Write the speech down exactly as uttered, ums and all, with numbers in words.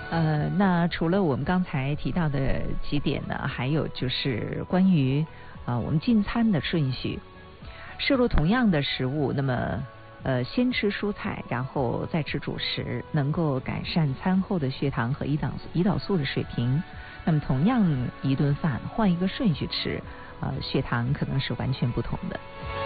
呃，那除了我们刚才提到的几点呢，还有就是关于啊、呃、我们进餐的顺序，摄入同样的食物，那么呃先吃蔬菜，然后再吃主食，能够改善餐后的血糖和胰岛胰岛素的水平。那么同样一顿饭换一个顺序吃，呃血糖可能是完全不同的。